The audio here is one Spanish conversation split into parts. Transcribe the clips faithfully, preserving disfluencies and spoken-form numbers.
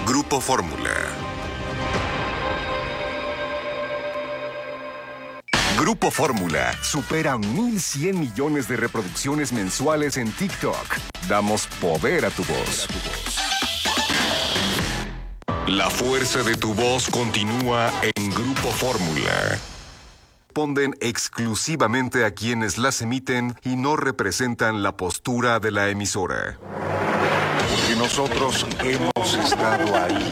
Grupo Fórmula. Grupo Fórmula supera mil cien millones de reproducciones mensuales en TikTok. Damos poder a tu voz. La fuerza de tu voz continúa en Grupo Fórmula. Responden exclusivamente a quienes las emiten y no representan la postura de la emisora. Porque nosotros hemos estado ahí.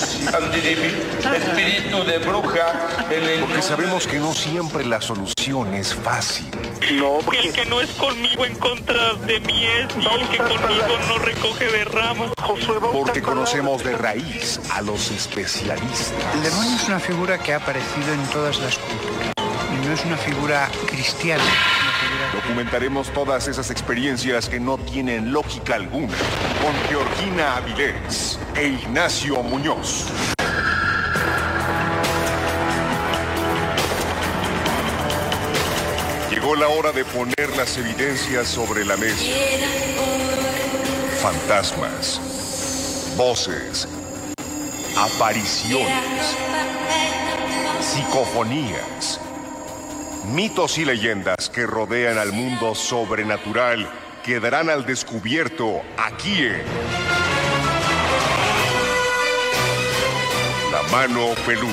Espíritu de bruja. Porque sabemos que no siempre la solución es fácil. No, porque... El que no es conmigo en contra de mí es, y el que conmigo no recoge de ramas. Porque conocemos de raíz a los especialistas. El demonio es una figura que ha aparecido en todas las culturas. Y no es una figura cristiana. Documentaremos todas esas experiencias que no tienen lógica alguna con Georgina Avilés e Ignacio Muñoz. Llegó la hora de poner las evidencias sobre la mesa. Fantasmas, voces, apariciones, psicofonías, mitos y leyendas que rodean al mundo sobrenatural quedarán al descubierto aquí en La Mano Peluda.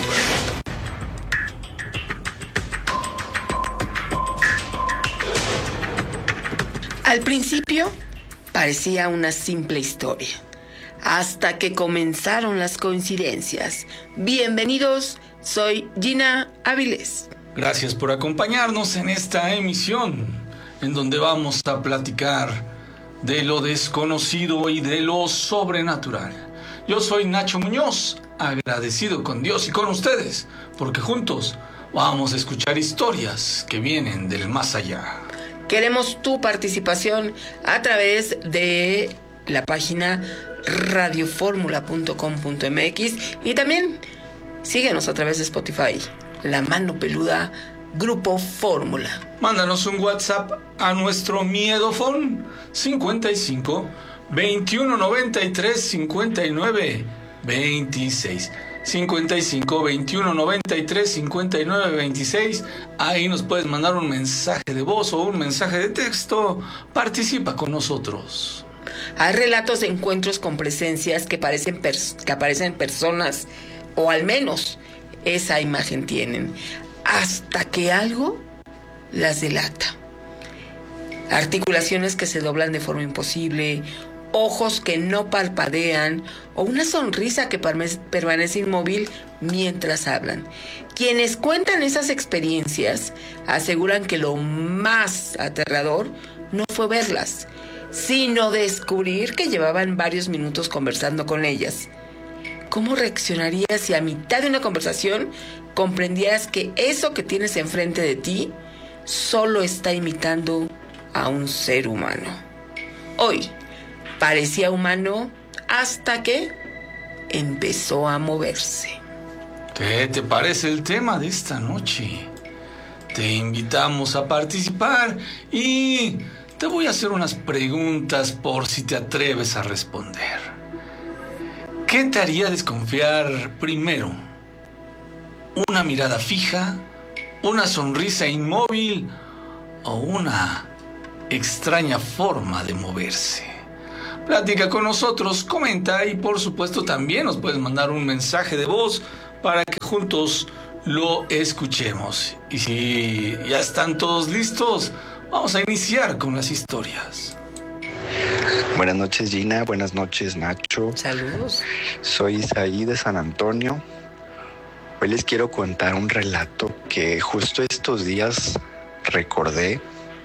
Al principio parecía una simple historia, hasta que comenzaron las coincidencias. Bienvenidos, soy Gina Avilés. Gracias por acompañarnos en esta emisión, en donde vamos a platicar de lo desconocido y de lo sobrenatural. Yo soy Nacho Muñoz, agradecido con Dios y con ustedes, porque juntos vamos a escuchar historias que vienen del más allá. Queremos tu participación a través de la página radio fórmula punto com punto m x y también síguenos a través de Spotify. La Mano Peluda, Grupo Fórmula. Mándanos un WhatsApp a nuestro miedofón cincuenta y cinco, veintiuno noventa y tres, cincuenta y nueve, veintiséis. cincuenta y cinco, veintiuno noventa y tres, cincuenta y nueve, veintiséis. Ahí nos puedes mandar un mensaje de voz o un mensaje de texto. Participa con nosotros. Hay relatos de encuentros con presencias que parecen pers- que aparecen personas, o al menos esa imagen tienen, hasta que algo las delata. Articulaciones que se doblan de forma imposible, ojos que no parpadean o una sonrisa que permanece inmóvil mientras hablan. Quienes cuentan esas experiencias aseguran que lo más aterrador no fue verlas, sino descubrir que llevaban varios minutos conversando con ellas. ¿Cómo reaccionarías si a mitad de una conversación comprendieras que eso que tienes enfrente de ti solo está imitando a un ser humano? Hoy parecía humano hasta que empezó a moverse. ¿Qué te parece el tema de esta noche? Te invitamos a participar y te voy a hacer unas preguntas por si te atreves a responder. ¿Qué te haría desconfiar primero? ¿Una mirada fija? ¿Una sonrisa inmóvil? ¿O una extraña forma de moverse? Platica con nosotros, comenta y por supuesto también nos puedes mandar un mensaje de voz para que juntos lo escuchemos. Y si ya están todos listos, vamos a iniciar con las historias. Buenas noches, Gina. Buenas noches, Nacho. Saludos. Soy Isaí de San Antonio. Hoy les quiero contar un relato que justo estos días recordé.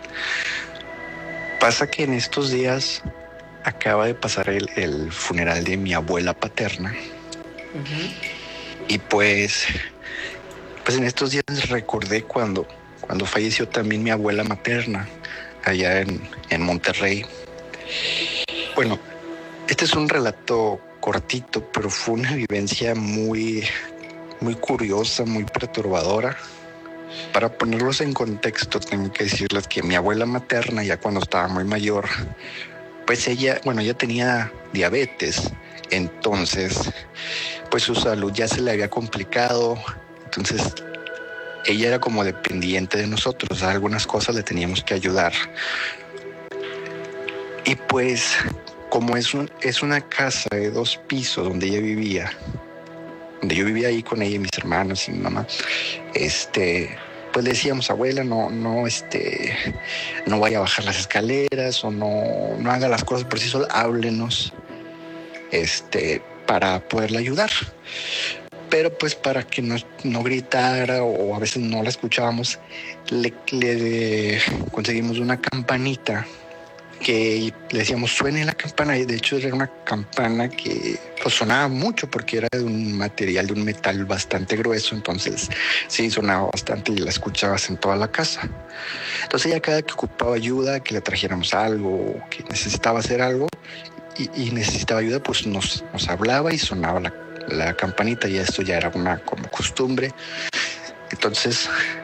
Pasa que en estos días acaba de pasar el, el funeral de mi abuela paterna. Uh-huh. Y pues, pues en estos días recordé cuando, cuando falleció también mi abuela materna allá en, en Monterrey. Bueno, este es un relato cortito, pero fue una vivencia muy, muy curiosa, muy perturbadora. Para ponerlos en contexto, tengo que decirles que mi abuela materna, ya cuando estaba muy mayor, pues ella, bueno, ella tenía diabetes Entonces, pues su salud ya se le había complicado. Entonces, ella era como dependiente de nosotros. O sea, algunas cosas le teníamos que ayudar. Y pues, como es, un, es una casa de dos pisos donde ella vivía, donde yo vivía ahí con ella y mis hermanos y mi mamá, este, pues le decíamos, abuela, no, no, este, no vaya a bajar las escaleras o no, no haga las cosas por sí sola, háblenos, este, para poderla ayudar. Pero pues para que no, no gritara o a veces no la escuchábamos, le, le conseguimos una campanita que le decíamos suene la campana, y de hecho era una campana que pues sonaba mucho porque era de un material, de un metal bastante grueso, entonces sí sonaba bastante y la escuchabas en toda la casa. Entonces ella cada que ocupaba ayuda, que le trajéramos algo, que necesitaba hacer algo y, y necesitaba ayuda, pues nos, nos hablaba y sonaba la, la campanita, y esto ya era una como costumbre. Entonces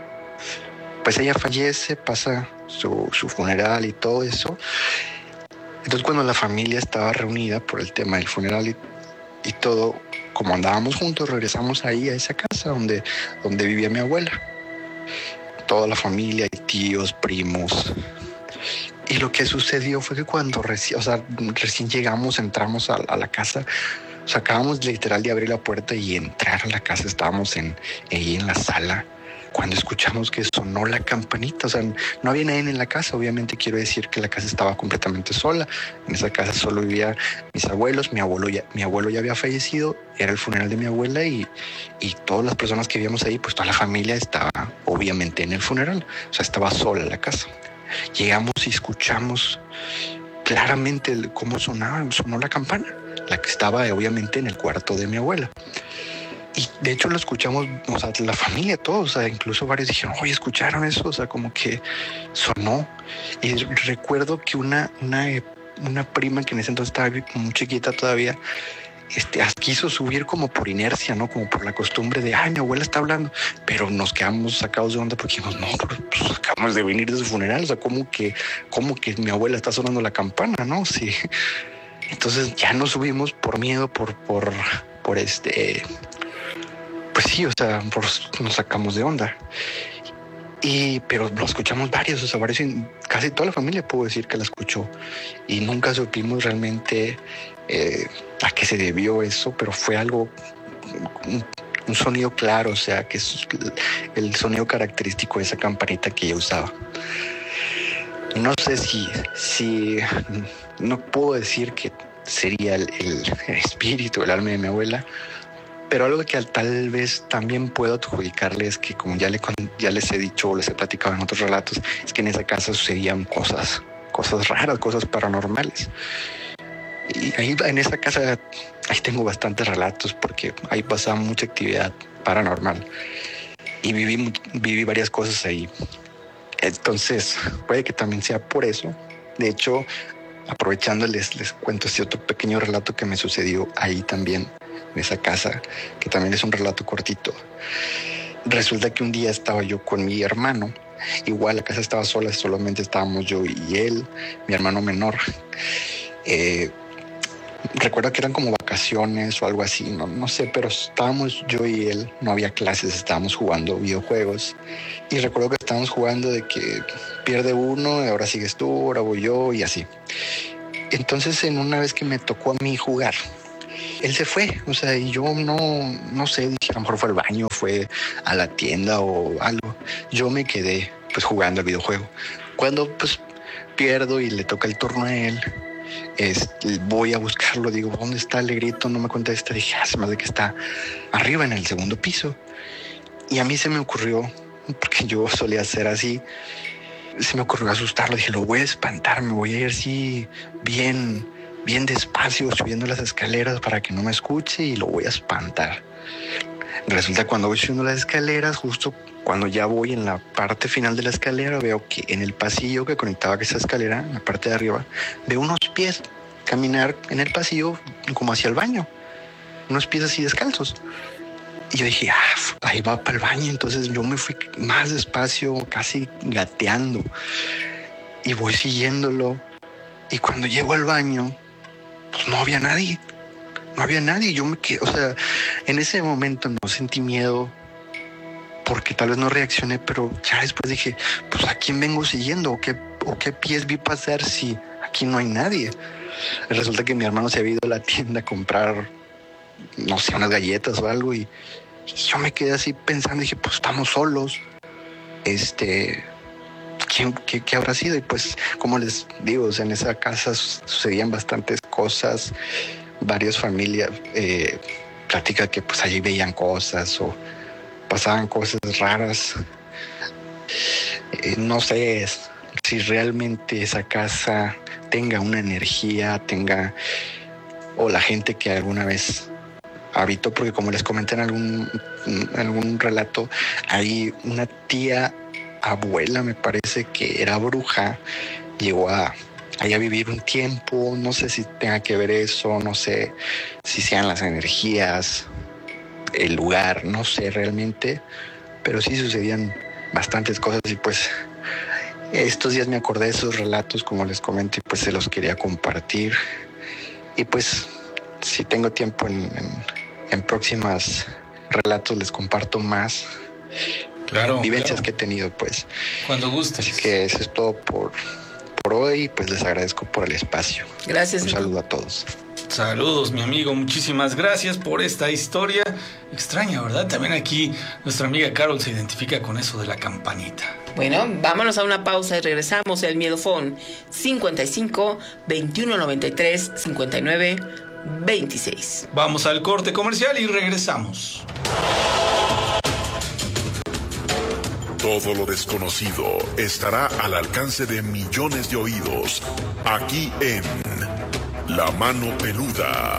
pues ella fallece, pasa su, su funeral y todo eso. Entonces cuando la familia estaba reunida por el tema del funeral y, y todo, como andábamos juntos, regresamos ahí a esa casa donde, donde vivía mi abuela. Toda la familia, y tíos, primos. Y lo que sucedió fue que cuando reci- o sea, recién llegamos, entramos a, a la casa, o sea, acabamos literal de abrir la puerta y entrar a la casa, estábamos en, ahí en la sala, cuando escuchamos que sonó la campanita. O sea, no había nadie en la casa. Obviamente quiero decir que la casa estaba completamente sola. En esa casa solo vivían mis abuelos. Mi abuelo ya, mi abuelo ya había fallecido. Era el funeral de mi abuela y, y todas las personas que vivíamos ahí, pues toda la familia estaba obviamente en el funeral. O sea, estaba sola la casa. Llegamos y escuchamos claramente cómo sonaba, sonó la campana, la que estaba obviamente en el cuarto de mi abuela. Y de hecho lo escuchamos, o sea, la familia, todos, o sea, incluso varios dijeron, oye, ¿escucharon eso? O sea, como que sonó. Y recuerdo que una, una, una prima que en ese entonces estaba muy chiquita todavía, este, quiso subir como por inercia, ¿no? Como por la costumbre de, ay, mi abuela está hablando. Pero nos quedamos sacados de onda porque dijimos, no, pues acabamos de venir de su funeral. O sea, ¿cómo que, cómo que mi abuela está sonando la campana, no? Sí. Entonces ya nos subimos por miedo, por, por, por este... Pues sí, o sea, por, nos sacamos de onda. Y, pero lo escuchamos varios, o sea, varios, casi toda la familia puedo decir que la escuchó. Y nunca supimos realmente eh, a qué se debió eso, pero fue algo, un, un sonido claro, o sea, que es el sonido característico de esa campanita que ella usaba. No sé si, si no puedo decir que sería el, el espíritu, el alma de mi abuela, pero algo que tal vez también puedo adjudicarle es que, como ya, le, ya les he dicho o les he platicado en otros relatos, es que en esa casa sucedían cosas, cosas raras, cosas paranormales. Y ahí en esa casa, ahí tengo bastantes relatos porque ahí pasaba mucha actividad paranormal y viví, viví varias cosas ahí. Entonces, puede que también sea por eso. De hecho, aprovechando, les, les cuento este otro pequeño relato que me sucedió ahí también, en esa casa, que también es un relato cortito. Resulta que un día estaba yo con mi hermano. Igual la casa estaba sola, solamente estábamos yo y él, mi hermano menor. Eh, recuerdo que eran como vacaciones o algo así, no, no sé, pero estábamos yo y él, no había clases, estábamos jugando videojuegos. Y recuerdo que estábamos jugando de que pierde uno, ahora sigues tú, ahora voy yo y así. Entonces, en una vez que me tocó a mí jugar, él se fue, o sea, y yo no, no sé, dije, a lo mejor fue al baño, fue a la tienda o algo. Yo me quedé pues jugando al videojuego. Cuando pues pierdo y le toca el turno a él, es, voy a buscarlo, digo, ¿dónde está? Le grito, no me contesta, dije, ah, se me hace que está arriba en el segundo piso. Y a mí se me ocurrió, porque yo solía hacer así, se me ocurrió asustarlo, dije, lo voy a espantar, me voy a ir así bien... bien despacio, subiendo las escaleras para que no me escuche y lo voy a espantar. Resulta cuando voy subiendo las escaleras, justo cuando ya voy en la parte final de la escalera, veo que en el pasillo que conectaba a esa escalera, en la parte de arriba, veo unos pies caminar en el pasillo como hacia el baño, unos pies así descalzos. Y yo dije, ah, ahí va para el baño. Entonces yo me fui más despacio, casi gateando, y voy siguiéndolo. Y cuando llego al baño, pues no había nadie. no había nadie. Yo me quedé, o sea, en ese momento no sentí miedo porque tal vez no reaccioné, pero ya después dije, pues ¿a quién vengo siguiendo? ¿O qué, o qué pies vi pasar si aquí no hay nadie? Resulta que mi hermano se había ido a la tienda a comprar, no sé, unas galletas o algo, y, y yo me quedé así pensando, dije, pues estamos solos. Este, ¿quién, qué, qué habrá sido? Y pues, como les digo, o sea, en esa casa sucedían bastantes cosas, varias familias eh, platican que pues allí veían cosas o pasaban cosas raras. Eh, no sé si realmente esa casa tenga una energía, tenga, o la gente que alguna vez habitó, porque como les comenté en algún, en algún relato, hay una tía abuela, me parece que era bruja, llegó a allá a vivir un tiempo, no sé si tenga que ver eso, no sé si sean las energías, el lugar, no sé realmente, pero sí sucedían bastantes cosas y pues estos días me acordé de esos relatos, como les comento, y pues se los quería compartir. Y pues si tengo tiempo en, en, en próximas relatos les comparto más claro, vivencias claro. que he tenido, pues. Cuando gustes. Así que eso es todo por, por hoy, pues les agradezco por el espacio. Gracias. Un saludo a todos. Saludos, mi amigo, muchísimas gracias por esta historia extraña, ¿verdad? También aquí nuestra amiga Carol se identifica con eso de la campanita. Bueno, vámonos a una pausa y regresamos. El Miedofón cincuenta y cinco, veintiuno noventa y tres, cincuenta y nueve, veintiséis. Vamos al corte comercial y regresamos. Todo lo desconocido estará al alcance de millones de oídos, aquí en La Mano Peluda.